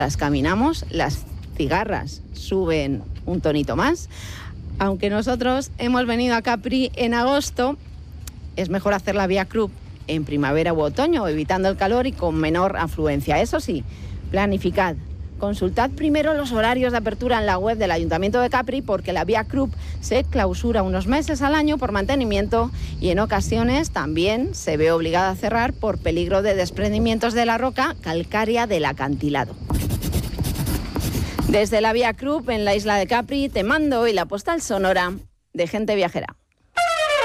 las caminamos, las cigarras suben un tonito más. Aunque nosotros hemos venido a Capri en agosto, es mejor hacer la Vía Crup en primavera u otoño, evitando el calor y con menor afluencia. Eso sí, planificad. Consultad primero los horarios de apertura en la web del Ayuntamiento de Capri, porque la Vía Crup se clausura unos meses al año por mantenimiento y en ocasiones también se ve obligada a cerrar por peligro de desprendimientos de la roca calcárea del acantilado. Desde la Vía Crup en la isla de Capri te mando hoy la postal sonora de Gente Viajera.